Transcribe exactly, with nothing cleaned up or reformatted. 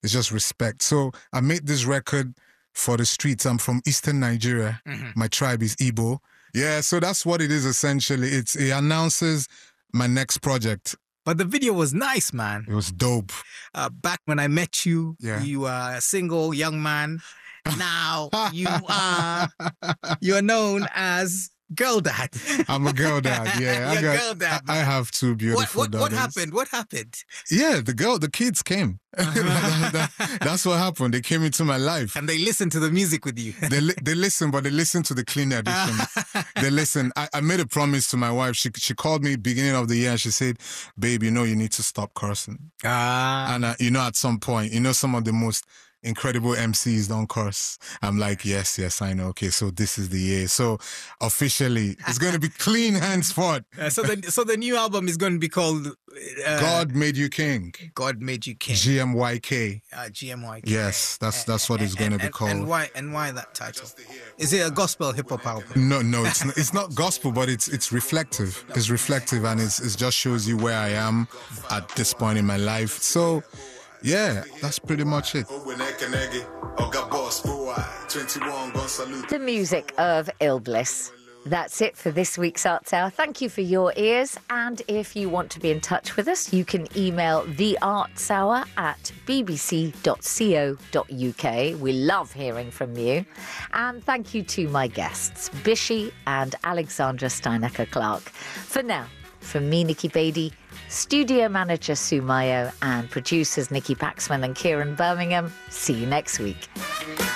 It's just respect. So I made this record for the streets. I'm from Eastern Nigeria. Mm-hmm. My tribe is Igbo. Yeah, so that's what it is essentially. It's It announces my next project. But the video was nice, man. It was dope. Uh, back when I met you, yeah. you were a single young man. Now you are you're known as Girl Dad. I'm a girl dad, yeah. You're I got, girl dad. I, I have two beautiful what, what, daughters. What happened? What happened? Yeah, the girl, the kids came. that, that, that's what happened. They came into my life. And they listened to the music with you. they li- they listen, but they listen to the clean edition. They listen. I, I made a promise to my wife. She she called me beginning of the year and she said, babe, you know you need to stop cursing. Ah. And uh, you know at some point, you know some of the most incredible M Cs don't curse. I'm like, yes, yes, I know. Okay, so this is the year. So officially, it's going to be clean henceforth. Uh, so the so the new album is going to be called uh, God Made You King. God Made You King. G M Y K. Uh, G M Y K. Yes, that's that's what and, it's going to and, be called. And why and why that title? Is it a gospel hip hop album? No, no, it's not, it's not gospel, but it's it's reflective. It's reflective, and it's it just shows you where I am at this point in my life. So. Yeah, that's pretty much it. The music of Ill Bliss. That's it for this week's Arts Hour. Thank you for your ears. And if you want to be in touch with us, you can email the arts hour at b b c dot co dot u k. We love hearing from you. And thank you to my guests, Bishi and Alexandra Steinecker-Clark. For now, from me, Nikki Beattie, studio manager Sue Mayo, and producers Nikki Paxman and Kieran Birmingham. See you next week.